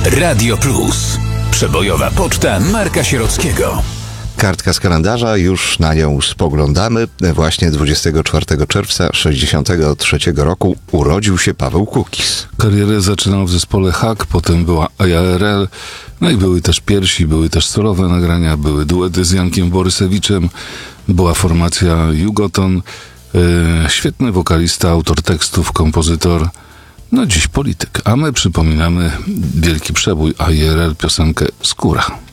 Radio Plus. Przebojowa poczta Marka Sierockiego. Kartka z kalendarza, już na nią spoglądamy. Właśnie 24 czerwca 1963 roku urodził się Paweł Kukiz. Karierę zaczynał w zespole Hak, potem była ARL, no i były też piersi, były też solowe nagrania, były duety z Jankiem Borysewiczem, była formacja Jugoton, świetny wokalista, autor tekstów, kompozytor, no dziś polityk. A my przypominamy wielki przebój ARL, piosenkę Skóra.